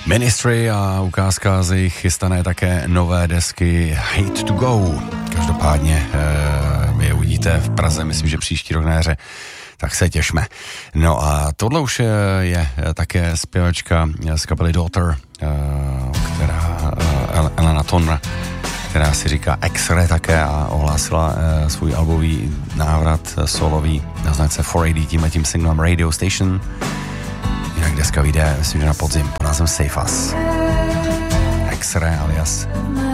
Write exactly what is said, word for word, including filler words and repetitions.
Ministry a ukázka z jejich chystané také nové desky Hate to Go. Každopádně e, je uvidíte v Praze, myslím, že příští rok na jaře, tak se těšme. No a tohle už je, je také zpěvačka z kapely Daughter, e, která e, Elena Tonner, která si říká X-Ray také a ohlásila e, svůj albový návrat solový na značce four A D tímhletím singlem Radio Station. Jinak deska vyjde, myslím, že na podzim pod názvem Save Us. X-Ray alias